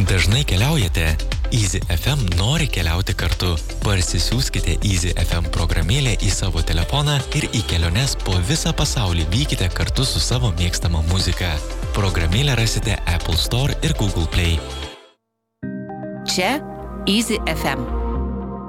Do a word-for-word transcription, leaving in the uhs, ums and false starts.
Dažnai keliaujate? Easy F M nori keliauti kartu. Parsisiųskite Easy F M programėlę į savo telefoną ir į keliones po visą pasaulį vykite kartu su savo mėgstama muzika. Programėlę rasite Apple Store ir Google Play. Čia Easy F M.